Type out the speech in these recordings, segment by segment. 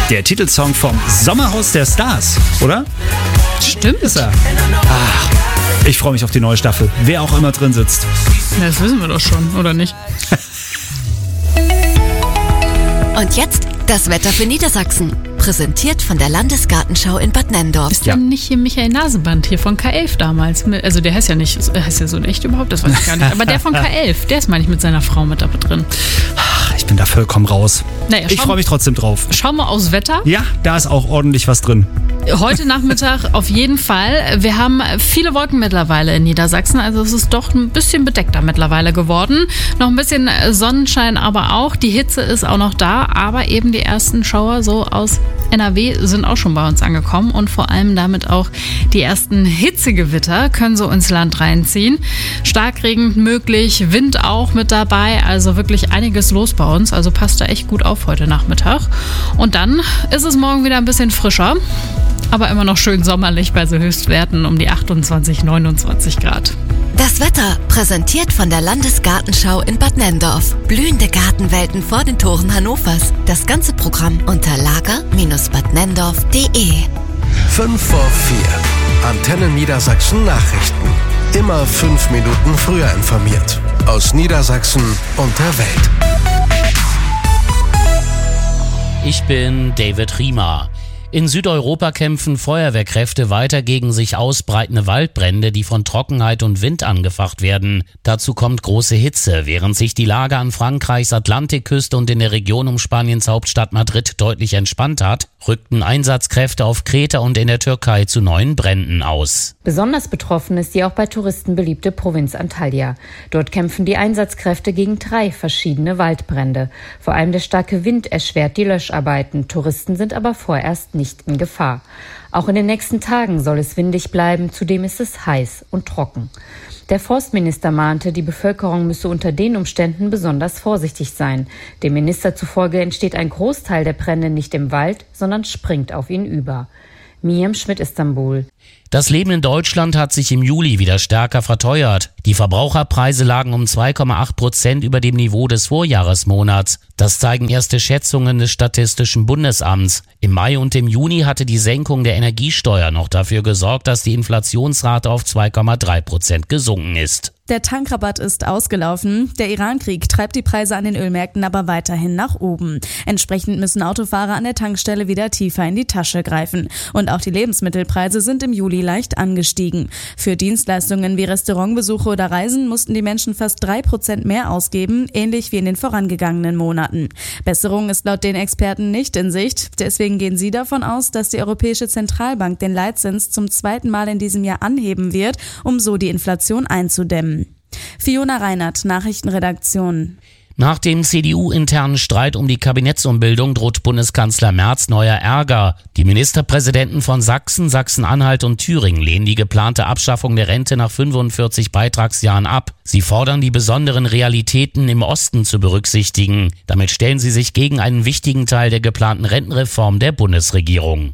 Der Titelsong vom Sommerhaus der Stars, oder? Stimmt. Ist er. Ach, ich freue mich auf die neue Staffel. Wer auch immer drin sitzt. Das wissen wir doch schon, oder nicht? Und jetzt das Wetter für Niedersachsen. Präsentiert von der Landesgartenschau in Bad Nenndorf. Ist denn nicht hier Michael Naseband hier von K11 damals? Also der heißt ja nicht, heißt ja so in echt überhaupt, das weiß ich gar nicht. Aber der von K11, der ist, meine ich, mit seiner Frau mit drin. Ich bin da vollkommen raus. Naja, ich freue mich trotzdem drauf. Schauen wir aufs Wetter. Ja, da ist auch ordentlich was drin. Heute Nachmittag auf jeden Fall. Wir haben viele Wolken mittlerweile in Niedersachsen, also es ist doch ein bisschen bedeckter mittlerweile geworden. Noch ein bisschen Sonnenschein aber auch. Die Hitze ist auch noch da, aber eben die ersten Schauer so aus NRW sind auch schon bei uns angekommen und vor allem damit auch die ersten Hitzegewitter können so ins Land reinziehen. Starkregen möglich, Wind auch mit dabei, also wirklich einiges los bei uns. Also passt da echt gut auf heute Nachmittag. Und dann ist es morgen wieder ein bisschen frischer. Aber immer noch schön sommerlich bei so Höchstwerten um die 28, 29 Grad. Das Wetter präsentiert von der Landesgartenschau in Bad Nenndorf. Blühende Gartenwelten vor den Toren Hannovers. Das ganze Programm unter lager-badnenndorf.de. 5 vor 4. Antenne Niedersachsen Nachrichten. Immer 5 Minuten früher informiert. Aus Niedersachsen und der Welt. Ich bin David Riemer. In Südeuropa kämpfen Feuerwehrkräfte weiter gegen sich ausbreitende Waldbrände, die von Trockenheit und Wind angefacht werden. Dazu kommt große Hitze. Während sich die Lage an Frankreichs Atlantikküste und in der Region um Spaniens Hauptstadt Madrid deutlich entspannt hat, rückten Einsatzkräfte auf Kreta und in der Türkei zu neuen Bränden aus. Besonders betroffen ist die auch bei Touristen beliebte Provinz Antalya. Dort kämpfen die Einsatzkräfte gegen 3 verschiedene Waldbrände. Vor allem der starke Wind erschwert die Löscharbeiten. Touristen sind aber vorerst nicht in Gefahr. Auch in den nächsten Tagen soll es windig bleiben, zudem ist es heiß und trocken. Der Forstminister mahnte, die Bevölkerung müsse unter den Umständen besonders vorsichtig sein. Dem Minister zufolge entsteht ein Großteil der Brände nicht im Wald, sondern springt auf ihn über. Miriam Schmidt, Istanbul. Das Leben in Deutschland hat sich im Juli wieder stärker verteuert. Die Verbraucherpreise lagen um 2,8% über dem Niveau des Vorjahresmonats. Das zeigen erste Schätzungen des Statistischen Bundesamts. Im Mai und im Juni hatte die Senkung der Energiesteuer noch dafür gesorgt, dass die Inflationsrate auf 2,3% gesunken ist. Der Tankrabatt ist ausgelaufen. Der Iran-Krieg treibt die Preise an den Ölmärkten aber weiterhin nach oben. Entsprechend müssen Autofahrer an der Tankstelle wieder tiefer in die Tasche greifen. Und auch die Lebensmittelpreise sind im Juli leicht angestiegen. Für Dienstleistungen wie Restaurantbesuche oder Reisen mussten die Menschen fast 3% mehr ausgeben, ähnlich wie in den vorangegangenen Monaten. Besserung ist laut den Experten nicht in Sicht. Deswegen gehen sie davon aus, dass die Europäische Zentralbank den Leitzins zum 2. Mal in diesem Jahr anheben wird, um so die Inflation einzudämmen. Fiona Reinert, Nachrichtenredaktion. Nach dem CDU-internen Streit um die Kabinettsumbildung droht Bundeskanzler Merz neuer Ärger. Die Ministerpräsidenten von Sachsen, Sachsen-Anhalt und Thüringen lehnen die geplante Abschaffung der Rente nach 45 Beitragsjahren ab. Sie fordern, die besonderen Realitäten im Osten zu berücksichtigen. Damit stellen sie sich gegen einen wichtigen Teil der geplanten Rentenreform der Bundesregierung.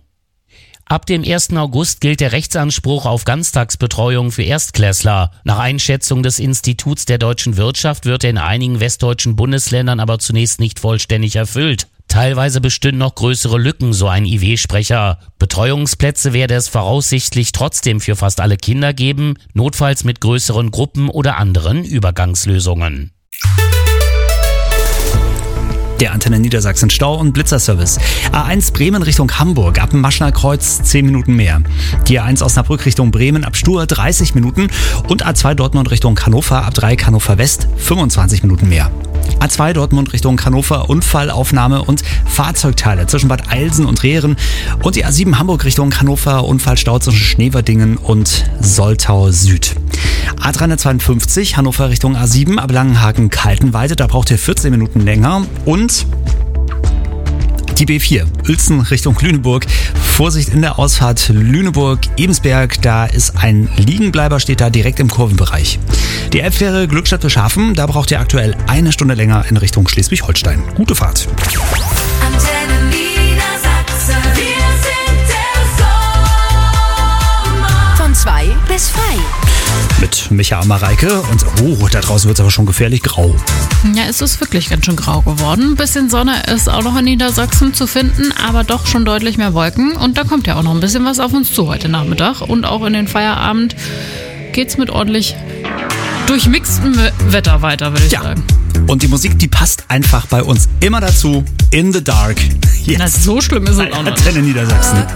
Ab dem 1. August gilt der Rechtsanspruch auf Ganztagsbetreuung für Erstklässler. Nach Einschätzung des Instituts der deutschen Wirtschaft wird er in einigen westdeutschen Bundesländern aber zunächst nicht vollständig erfüllt. Teilweise bestünden noch größere Lücken, so ein IW-Sprecher. Betreuungsplätze werde es voraussichtlich trotzdem für fast alle Kinder geben, notfalls mit größeren Gruppen oder anderen Übergangslösungen. Der Antenne Niedersachsen Stau- und Blitzerservice. A1 Bremen Richtung Hamburg ab dem Maschner Kreuz 10 Minuten mehr. Die A1 Osnabrück Richtung Bremen ab Stur 30 Minuten und A2 Dortmund Richtung Hannover ab Dreieck Hannover West 25 Minuten mehr. A2 Dortmund Richtung Hannover Unfallaufnahme und Fahrzeugteile zwischen Bad Eilsen und Rehren und die A7 Hamburg Richtung Hannover Unfallstau zwischen Schneverdingen und Soltau Süd. A352 Hannover Richtung A7 ab Langenhagen-Kaltenweide, da braucht ihr 14 Minuten länger und die B4 Uelzen Richtung Lüneburg. Vorsicht in der Ausfahrt Lüneburg-Ebensberg, da ist ein Liegenbleiber, steht da direkt im Kurvenbereich. Die Elbfähre Glückstadt-Wilshaven, da braucht ihr aktuell 1 Stunde länger in Richtung Schleswig-Holstein. Gute Fahrt. Antenne Niedersachsen, wir sind der Sommer. Von 2 bis 3. Mit Micha und Mareike. Und da draußen wird es aber schon gefährlich grau. Ja, es ist wirklich ganz schön grau geworden. Ein bisschen Sonne ist auch noch in Niedersachsen zu finden, aber doch schon deutlich mehr Wolken. Und da kommt ja auch noch ein bisschen was auf uns zu heute Nachmittag. Und auch in den Feierabend geht's mit ordentlich durchmixtem Wetter weiter, würde ich sagen. Und die Musik, die passt einfach bei uns immer dazu. In the Dark. Na, so schlimm ist es auch noch. Antenne Niedersachsen.